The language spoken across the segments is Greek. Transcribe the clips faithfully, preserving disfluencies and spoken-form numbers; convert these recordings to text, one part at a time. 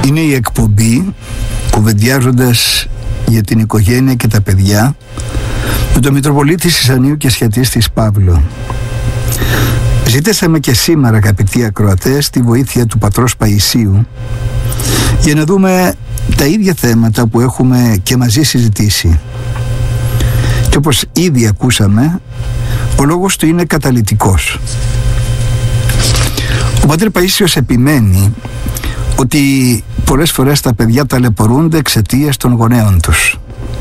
Είναι η εκπομπή κουβεντιάζοντας για την οικογένεια και τα παιδιά με τον Μητροπολίτη Σισανίου και σχετίστης Παύλο. Ζητήσαμε και σήμερα, αγαπητοί ακροατές, τη βοήθεια του πατρός Παϊσίου για να δούμε τα ίδια θέματα που έχουμε και μαζί συζητήσει. Και όπως ήδη ακούσαμε, ο λόγος του είναι καταλυτικός. Ο πατέρ Παΐσιος επιμένει ότι πολλές φορές τα παιδιά ταλαιπωρούνται εξαιτίας των γονέων τους.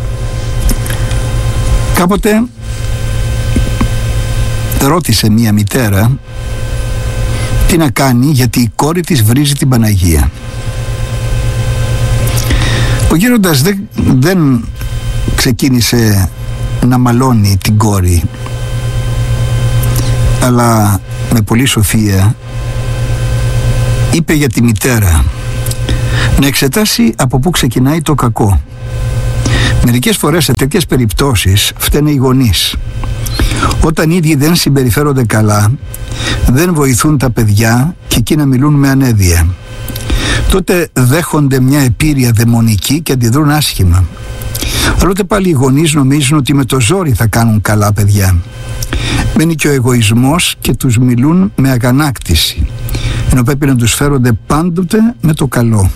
Κάποτε ρώτησε μία μητέρα τι να κάνει γιατί η κόρη της βρίζει την Παναγία. Ο γέροντας δεν, δεν ξεκίνησε να μαλώνει την κόρη, αλλά με πολλή σοφία είπε για τη μητέρα να εξετάσει από πού ξεκινάει το κακό. Μερικές φορές σε τέτοιες περιπτώσεις φταίνε οι γονείς. Όταν οι ίδιοι δεν συμπεριφέρονται καλά, δεν βοηθούν τα παιδιά και εκείνα μιλούν με ανέδεια. Τότε δέχονται μια επίρρεια δαιμονική και αντιδρούν άσχημα. Άλλοτε πάλι οι γονείς νομίζουν ότι με το ζόρι θα κάνουν καλά παιδιά. Μένει και ο εγωισμός και τους μιλούν με αγανάκτηση, ενώ πρέπει να τους φέρονται πάντοτε με το καλό.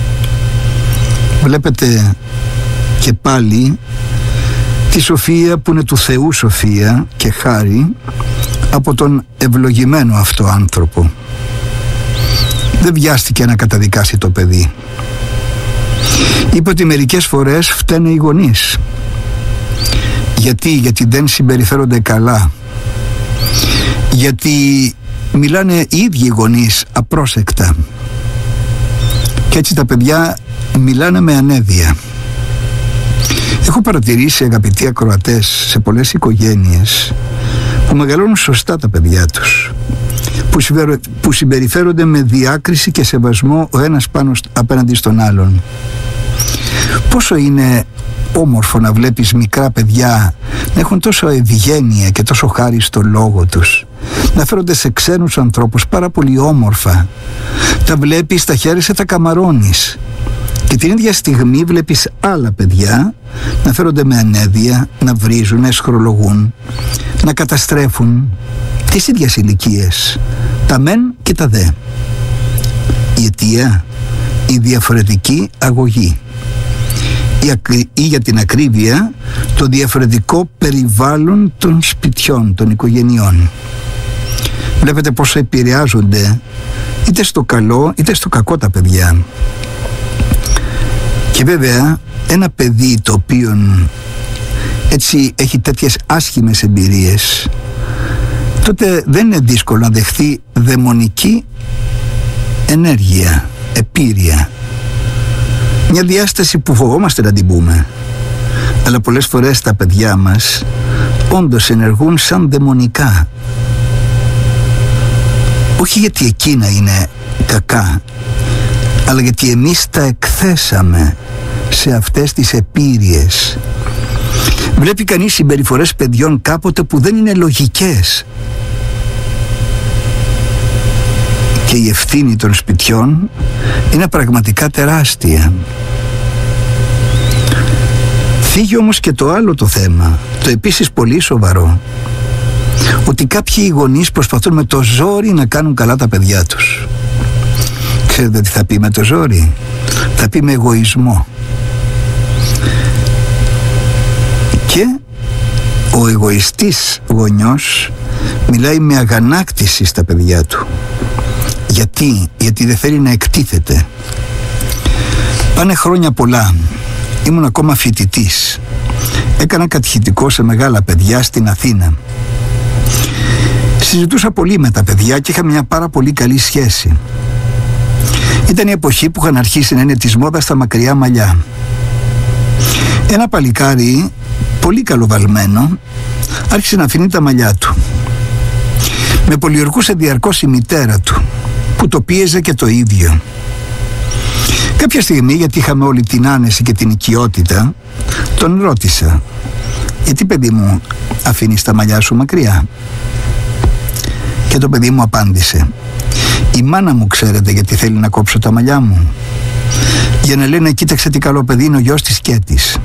Βλέπετε και πάλι τη σοφία που είναι του Θεού σοφία και χάρη από τον ευλογημένο αυτό άνθρωπο. Δεν βιάστηκε να καταδικάσει το παιδί. Είπε ότι μερικές φορές φταίνε οι γονείς. Γιατί, γιατί δεν συμπεριφέρονται καλά. Γιατί μιλάνε οι ίδιοι οι γονείς απρόσεκτα. Και έτσι τα παιδιά μιλάνε με ανέδεια. Έχω παρατηρήσει, αγαπητοί ακροατές, σε πολλές οικογένειες που μεγαλώνουν σωστά τα παιδιά τους, που συμπεριφέρονται με διάκριση και σεβασμό ο ένας πάνω απέναντι στον άλλον. Πόσο είναι όμορφο να βλέπεις μικρά παιδιά να έχουν τόσο ευγένεια και τόσο χάρη στο λόγο τους, να φέρονται σε ξένους ανθρώπους πάρα πολύ όμορφα. Τα βλέπεις, τα χαίρεσαι, τα καμαρώνεις. Και την ίδια στιγμή βλέπεις άλλα παιδιά να φέρονται με ανέδεια, να βρίζουν, να εσχρολογούν, να καταστρέφουν τις ίδιες ηλικίες, τα μεν και τα δε. Η αιτία, η διαφορετική αγωγή ή για την ακρίβεια το διαφορετικό περιβάλλον των σπιτιών, των οικογενειών. Βλέπετε πόσο επηρεάζονται είτε στο καλό είτε στο κακό τα παιδιά. Και βέβαια ένα παιδί το οποίο έτσι έχει τέτοιες άσχημες εμπειρίες, τότε δεν είναι δύσκολο να δεχθεί δαιμονική ενέργεια, επίρρεια. Μια διάσταση που φοβόμαστε να την πούμε. Αλλά πολλές φορές τα παιδιά μας όντως ενεργούν σαν δαιμονικά. Όχι γιατί εκείνα είναι κακά, αλλά γιατί εμείς τα εκθέσαμε σε αυτές τις επίρρειες. Βλέπει κανείς συμπεριφορές παιδιών κάποτε που δεν είναι λογικές. Και η ευθύνη των σπιτιών είναι πραγματικά τεράστια. Φύγει όμως και το άλλο το θέμα, το επίσης πολύ σοβαρό, ότι κάποιοι γονείς προσπαθούν με το ζόρι να κάνουν καλά τα παιδιά τους. Ξέρετε τι θα πει με το ζόρι? Θα πει με εγωισμό. Και ο εγωιστής γονιός μιλάει με αγανάκτηση στα παιδιά του. Γιατί? Γιατί δεν θέλει να εκτίθεται. Πάνε χρόνια πολλά. Ήμουν ακόμα φοιτητής. Έκανα κατηχητικό σε μεγάλα παιδιά στην Αθήνα. Συζητούσα πολύ με τα παιδιά και είχα μια πάρα πολύ καλή σχέση. Ήταν η εποχή που είχαν αρχίσει να είναι της μόδας τα μακριά μαλλιά. Ένα παλικάρι, πολύ καλοβαλμένο, άρχισε να αφήνει τα μαλλιά του. Με πολιορκούσε διαρκώς η μητέρα του, που το πίεζε και το ίδιο. Κάποια στιγμή, γιατί είχαμε όλη την άνεση και την οικειότητα, τον ρώτησα: γιατί, παιδί μου, αφήνεις τα μαλλιά σου μακριά? Και το παιδί μου απάντησε: η μάνα μου, ξέρετε γιατί θέλει να κόψω τα μαλλιά μου? για να λένε κοίταξε τι καλό παιδί είναι ο γιος της Κέτης.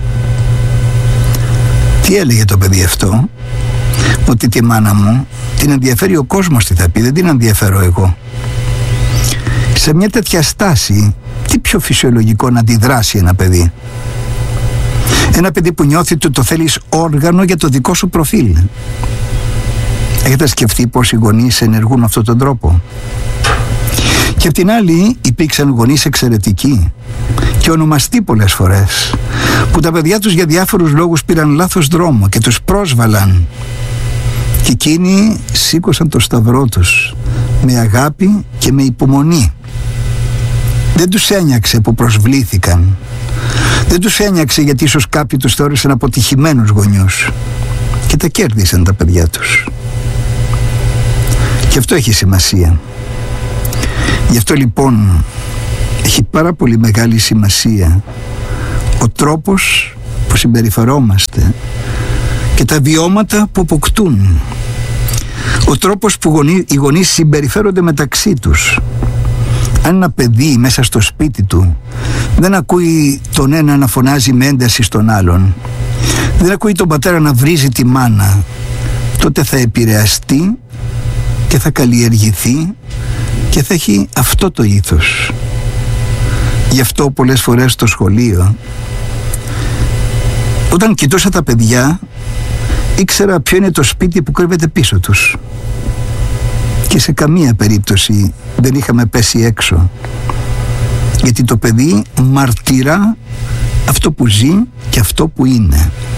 Τι έλεγε το παιδί αυτό? Ότι τη μάνα μου την ενδιαφέρει ο κόσμος τι θα πει, δεν την ενδιαφέρω εγώ. Σε μια τέτοια στάση τι πιο φυσιολογικό να αντιδράσει ένα παιδί? Ένα παιδί που νιώθει ότι το θέλεις όργανο για το δικό σου προφίλ. Έχετε σκεφτεί πώς οι γονείς ενεργούν με αυτόν τον τρόπο? Και απ' την άλλη υπήρξαν γονείς εξαιρετικοί και ονομαστοί πολλές φορές, που τα παιδιά τους για διάφορους λόγους πήραν λάθος δρόμο και τους πρόσβαλαν, και εκείνοι σήκωσαν το σταυρό τους με αγάπη και με υπομονή. Δεν τους ένιαξε που προσβλήθηκαν, δεν τους ένιαξε γιατί ίσως κάποιοι τους θεώρησαν αποτυχημένους γονιούς, και τα κέρδισαν τα παιδιά τους. Και αυτό έχει σημασία. Γι' αυτό λοιπόν έχει πάρα πολύ μεγάλη σημασία ο τρόπος που συμπεριφερόμαστε και τα βιώματα που αποκτούν, ο τρόπος που γονεί, οι γονείς συμπεριφέρονται μεταξύ τους. Αν ένα παιδί μέσα στο σπίτι του δεν ακούει τον ένα να φωνάζει με ένταση στον άλλον, δεν ακούει τον πατέρα να βρίζει τη μάνα, τότε θα επηρεαστεί και θα καλλιεργηθεί και θα έχει αυτό το ήθος. Γι' αυτό πολλές φορές στο σχολείο, όταν κοιτούσα τα παιδιά, ήξερα ποιο είναι το σπίτι που κρύβεται πίσω τους, και σε καμία περίπτωση δεν είχαμε πέσει έξω, γιατί το παιδί μαρτυρά αυτό που ζει και αυτό που είναι.